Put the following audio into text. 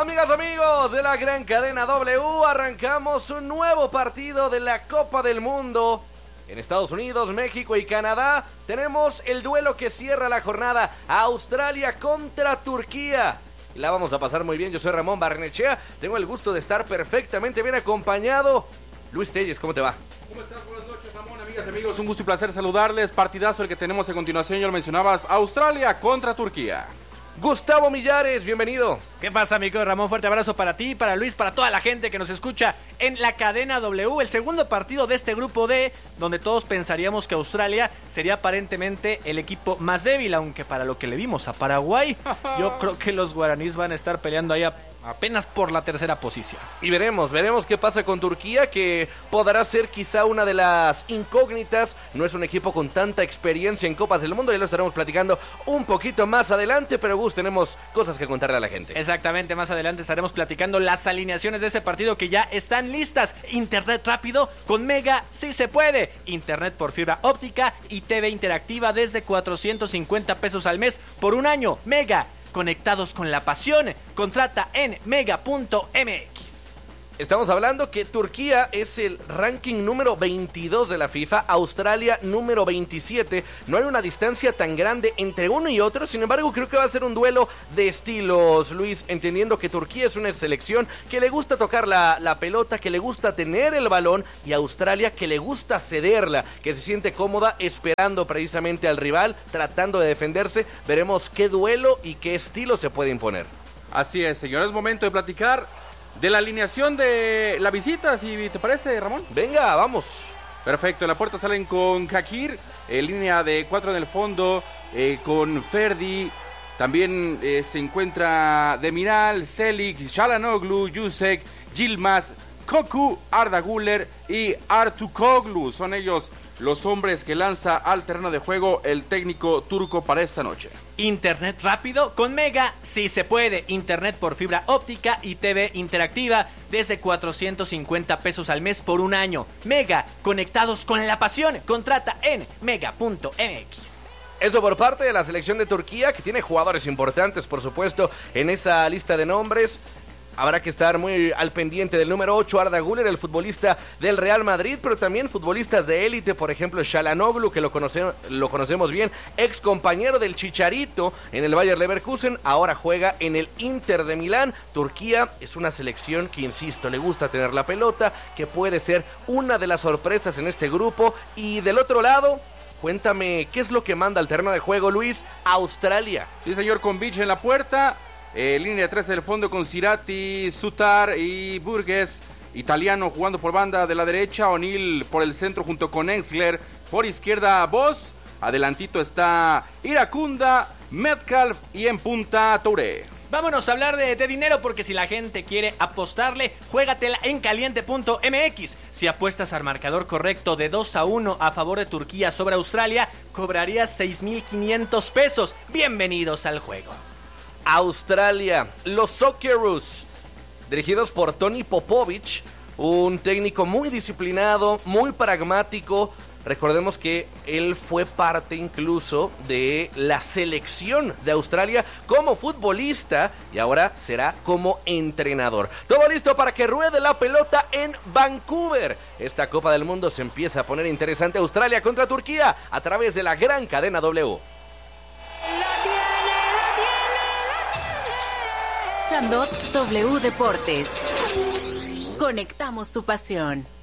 Amigas, amigos de la gran cadena W, arrancamos un nuevo partido de la Copa del Mundo. En Estados Unidos, México y Canadá tenemos el duelo que cierra la jornada, Australia contra Turquía. La vamos a pasar muy bien, yo soy Ramón Barnechea, tengo el gusto de estar perfectamente bien acompañado. Luis Telles, ¿cómo te va? ¿Cómo estás? Buenas noches, Ramón, amigas y amigos, un gusto y placer saludarles. Partidazo el que tenemos a continuación, ya lo mencionabas, Australia contra Turquía. Gustavo Millares, bienvenido. ¿Qué pasa, mi querido Ramón? Fuerte abrazo para ti, para Luis, para toda la gente que nos escucha en la cadena W. El segundo partido de este grupo D, donde todos pensaríamos que Australia sería aparentemente el equipo más débil, aunque para lo que le vimos a Paraguay, yo creo que los guaraníes van a estar peleando ahí apenas por la tercera posición. Y veremos qué pasa con Turquía, que podrá ser quizá una de las incógnitas. No es un equipo con tanta experiencia en Copas del Mundo, ya lo estaremos platicando un poquito más adelante, pero Gus, tenemos cosas que contarle a la gente. Exactamente, más adelante estaremos platicando las alineaciones de ese partido que ya están listas. Internet rápido con Mega, sí se puede. Internet por fibra óptica y TV interactiva desde 450 pesos al mes por un año. Mega, conectados con la pasión. Contrata en mega.mx. Estamos hablando que Turquía es el ranking número 22 de la FIFA, Australia número 27. No hay una distancia tan grande entre uno y otro, sin embargo creo que va a ser un duelo de estilos, Luis, entendiendo que Turquía es una selección que le gusta tocar la pelota, que le gusta tener el balón, y Australia que le gusta cederla, que se siente cómoda esperando precisamente al rival, tratando de defenderse. Veremos qué duelo y qué estilo se puede imponer. Así es, señor, es momento de platicar de la alineación de la visita, si te parece, Ramón. Venga, vamos. Perfecto, en la puerta salen con Kakir, línea de 4 en el fondo, con Ferdi. También se encuentra Demiral, Selik, Çalhanoğlu, Jusek, Yilmaz, Koku, Arda Güler y Artukoglu. Son ellos los hombres que lanza al terreno de juego el técnico turco para esta noche. Internet rápido con Mega, sí se puede. Internet por fibra óptica y TV interactiva desde 450 pesos al mes por un año. Mega, conectados con la pasión. Contrata en mega.mx. Eso por parte de la selección de Turquía, que tiene jugadores importantes, por supuesto, en esa lista de nombres. Habrá que estar muy al pendiente del número 8, Arda Güler, el futbolista del Real Madrid, pero también futbolistas de élite, por ejemplo, Çalhanoğlu, que lo conocemos bien, ex compañero del Chicharito en el Bayer Leverkusen, ahora juega en el Inter de Milán. Turquía es una selección que, insisto, le gusta tener la pelota, que puede ser una de las sorpresas en este grupo. Y del otro lado, cuéntame, ¿qué es lo que manda al terreno de juego, Luis? Australia. Sí, señor, con Beach en la puerta. Línea 13 del fondo con Cirati, Sutar y Burgess. Italiano jugando por banda de la derecha. O'Neill por el centro junto con Ensler. Por izquierda Bosz. Adelantito está Iracunda, Metcalf y en punta Touré. Vámonos a hablar de dinero, porque si la gente quiere apostarle, juégatela en caliente.mx. Si apuestas al marcador correcto de 2-1 a favor de Turquía sobre Australia, cobrarías 6,500 pesos. Bienvenidos al juego. Australia, los Socceroos, dirigidos por Toni Popovic, un técnico muy disciplinado, muy pragmático. Recordemos que él fue parte incluso de la selección de Australia como futbolista y ahora será como entrenador. Todo listo para que ruede la pelota en Vancouver. Esta Copa del Mundo se empieza a poner interesante. Australia contra Turquía a través de la gran cadena W. Chandot W Deportes. Conectamos tu pasión.